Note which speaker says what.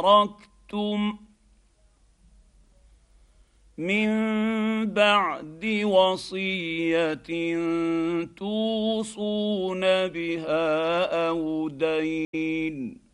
Speaker 1: تركتم من بعد وصيه توصون بها او دين